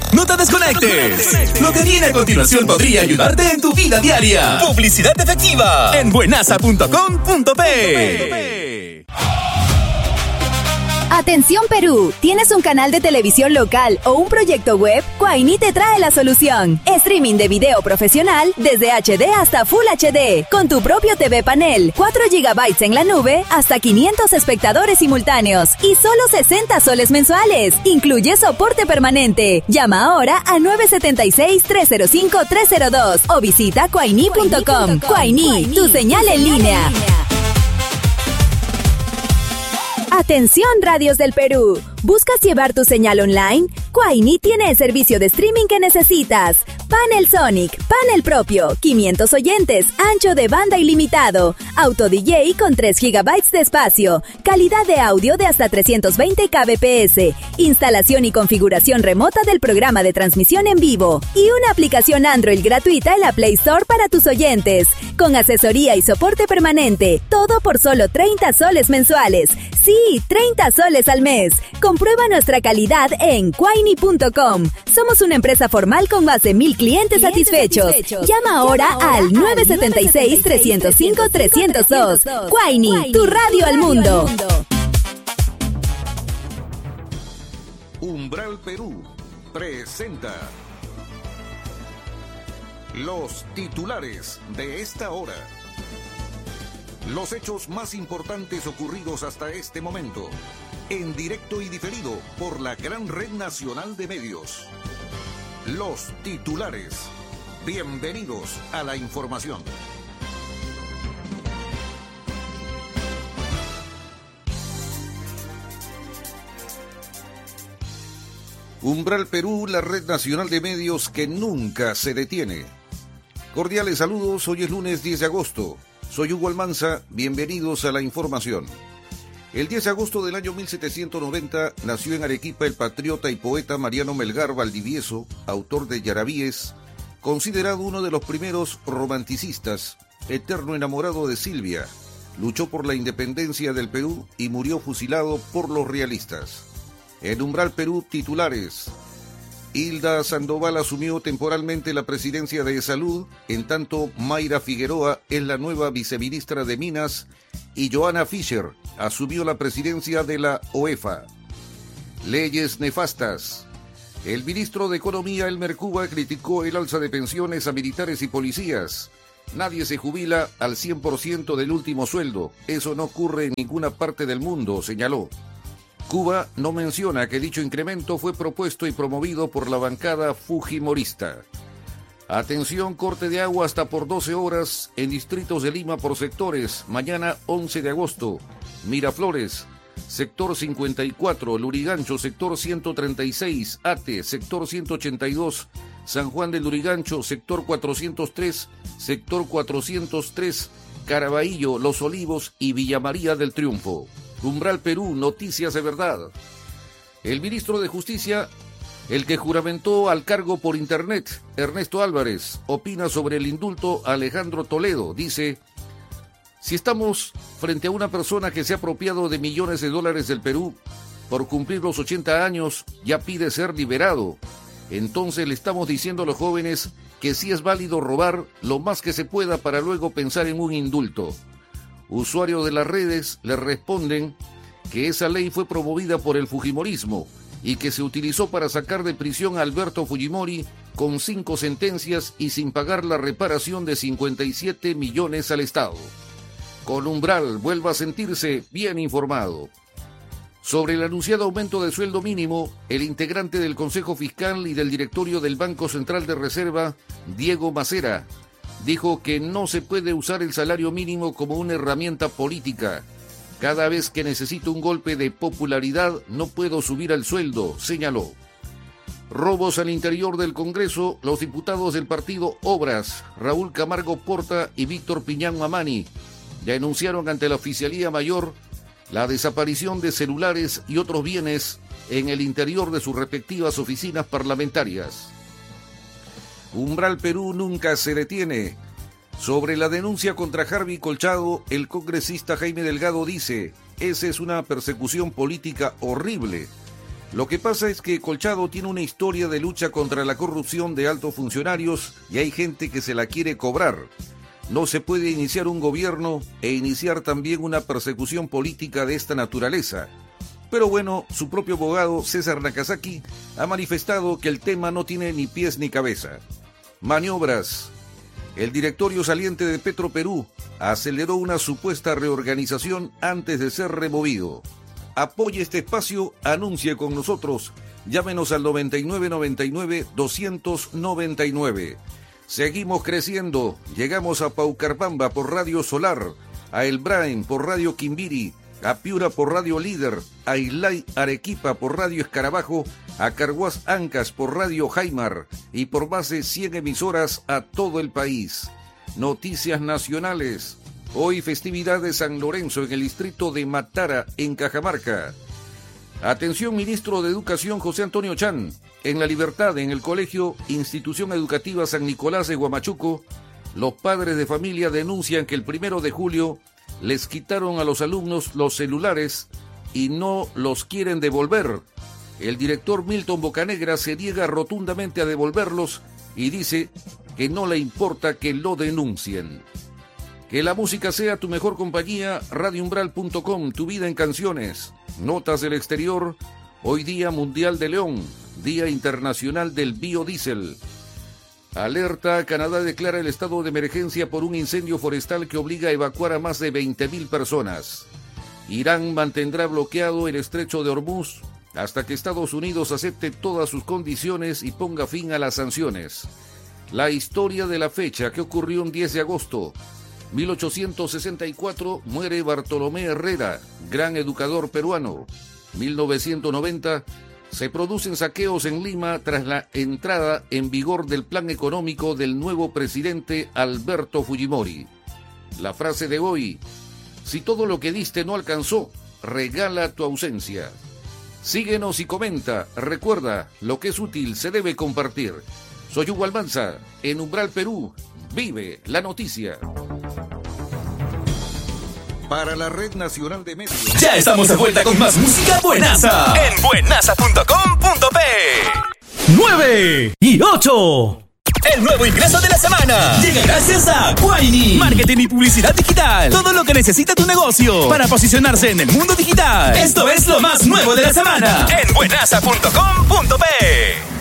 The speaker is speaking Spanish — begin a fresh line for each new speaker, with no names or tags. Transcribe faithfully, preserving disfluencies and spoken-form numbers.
No te desconectes. Lo que viene a continuación podría ayudarte en tu vida diaria. Publicidad efectiva en buenasa punto com punto pe.
Atención Perú, ¿tienes un canal de televisión local o un proyecto web? Quaini te trae la solución. Streaming de video profesional desde H D hasta Full H D, con tu propio T V panel, cuatro gigabytes en la nube, hasta quinientos espectadores simultáneos y solo sesenta soles mensuales. Incluye soporte permanente. Llama ahora a nueve siete seis, tres cero cinco, tres cero dos o visita quaini punto com. Quaini, tu señal en línea. Atención radios del Perú, ¿buscas llevar tu señal online? Quaini tiene el servicio de streaming que necesitas. Panel Sonic, panel propio, quinientos oyentes, ancho de banda ilimitado, auto D J con tres gigabytes de espacio, calidad de audio de hasta trescientos veinte kbps, instalación y configuración remota del programa de transmisión en vivo y una aplicación Android gratuita en la Play Store para tus oyentes, con asesoría y soporte permanente, todo por solo treinta soles mensuales. Sí, treinta soles al mes. Comprueba nuestra calidad en quaini punto com. Somos una empresa formal con más de mil clientes, clientes satisfechos. satisfechos. Llama ahora Llama ahora al nueve siete seis, tres cero cinco, tres cero dos. Quaini, tu radio al mundo.
Umbral Perú presenta los titulares de esta hora. Los hechos más importantes ocurridos hasta este momento, en directo y diferido por la gran red nacional de medios. Los titulares. Bienvenidos a la información. Umbral Perú, la red nacional de medios que nunca se detiene. Cordiales saludos, hoy es lunes diez de agosto. Soy Hugo Almanza, bienvenidos a la información. El diez de agosto del año mil setecientos noventa nació en Arequipa el patriota y poeta Mariano Melgar Valdivieso, autor de Yarabíes, considerado uno de los primeros romanticistas, eterno enamorado de Silvia. Luchó por la independencia del Perú y murió fusilado por los realistas. En Umbral Perú, titulares. Hilda Sandoval asumió temporalmente la presidencia de Salud, en tanto Mayra Figueroa es la nueva viceministra de Minas y Johanna Fischer asumió la presidencia de la O E F A. Leyes nefastas. El ministro de Economía, Elmer Cuba, criticó el alza de pensiones a militares y policías. Nadie se jubila al cien por ciento del último sueldo. Eso no ocurre en ninguna parte del mundo, señaló. Cuba no menciona que dicho incremento fue propuesto y promovido por la bancada fujimorista. Atención, corte de agua hasta por doce horas en distritos de Lima por sectores. Mañana once de agosto, Miraflores, sector cincuenta y cuatro, Lurigancho, sector ciento treinta y seis, Ate, sector ciento ochenta y dos, San Juan del Lurigancho, sector cuatrocientos tres, sector cuatrocientos tres, Caraballo, Los Olivos y Villa María del Triunfo. Umbral Perú, noticias de verdad. El ministro de Justicia, el que juramentó al cargo por internet, Ernesto Álvarez, opina sobre el indulto a Alejandro Toledo. Dice: si estamos frente a una persona que se ha apropiado de millones de dólares del Perú, por cumplir los ochenta años ya pide ser liberado, entonces le estamos diciendo a los jóvenes que sí es válido robar lo más que se pueda para luego pensar en un indulto. Usuarios de las redes le responden que esa ley fue promovida por el fujimorismo y que se utilizó para sacar de prisión a Alberto Fujimori con cinco sentencias y sin pagar la reparación de cincuenta y siete millones al Estado. Con Umbral, vuelva a sentirse bien informado. Sobre el anunciado aumento de sueldo mínimo, el integrante del Consejo Fiscal y del directorio del Banco Central de Reserva, Diego Macera, dijo que no se puede usar el salario mínimo como una herramienta política. Cada vez que necesito un golpe de popularidad no puedo subir el sueldo, señaló. Robos al interior del Congreso. Los diputados del partido Obras, Raúl Camargo Porta y Víctor Piñán Mamani, denunciaron ante la Oficialía Mayor la desaparición de celulares y otros bienes en el interior de sus respectivas oficinas parlamentarias. Umbral Perú nunca se detiene. Sobre la denuncia contra Harvey Colchado, el congresista Jaime Delgado dice: esa es una persecución política horrible. Lo que pasa es que Colchado tiene una historia de lucha contra la corrupción de altos funcionarios y hay gente que se la quiere cobrar. No se puede iniciar un gobierno e iniciar también una persecución política de esta naturaleza. Pero bueno, su propio abogado César Nakazaki ha manifestado que el tema no tiene ni pies ni cabeza. Maniobras. El directorio saliente de Petroperú aceleró una supuesta reorganización antes de ser removido. Apoye este espacio, anuncie con nosotros. Llámenos al noventa y nueve noventa y nueve doscientos noventa y nueve. Seguimos creciendo. Llegamos a Paucarpamba por Radio Solar, a El Brain por Radio Quimbiri, a Piura por Radio Líder, a Islay Arequipa por Radio Escarabajo, a Carhuaz Ancas por Radio Jaimar y por más de cien emisoras a todo el país. Noticias nacionales. Hoy festividad de San Lorenzo en el distrito de Matara, en Cajamarca. Atención, ministro de Educación José Antonio Chan. En La Libertad, en el colegio Institución Educativa San Nicolás de Huamachuco, los padres de familia denuncian que el primero de julio les quitaron a los alumnos los celulares y no los quieren devolver. El director Milton Bocanegra se niega rotundamente a devolverlos y dice que no le importa que lo denuncien. Que la música sea tu mejor compañía, radio umbral punto com, tu vida en canciones. Notas del exterior, hoy Día Mundial de León, Día Internacional del Biodiesel. Alerta, Canadá declara el estado de emergencia por un incendio forestal que obliga a evacuar a más de veinte mil personas. Irán mantendrá bloqueado el estrecho de Hormuz hasta que Estados Unidos acepte todas sus condiciones y ponga fin a las sanciones. La historia de la fecha que ocurrió un diez de agosto. mil ochocientos sesenta y cuatro muere Bartolomé Herrera, gran educador peruano. mil novecientos noventa se producen saqueos en Lima tras la entrada en vigor del plan económico del nuevo presidente Alberto Fujimori. La frase de hoy: si todo lo que diste no alcanzó, regala tu ausencia. Síguenos y comenta. Recuerda, lo que es útil se debe compartir. Soy Hugo Almanza, en Umbral Perú. Vive la noticia. Para la Red Nacional de Medios.
Ya estamos de vuelta con más música buenaza en buenaza punto com punto pe.
nueve y ocho.
El nuevo ingreso de la semana llega gracias a Guaini. Marketing y publicidad digital. Todo lo que necesita tu negocio para posicionarse en el mundo digital. Esto es lo más nuevo de la semana en buenaza punto com punto pe.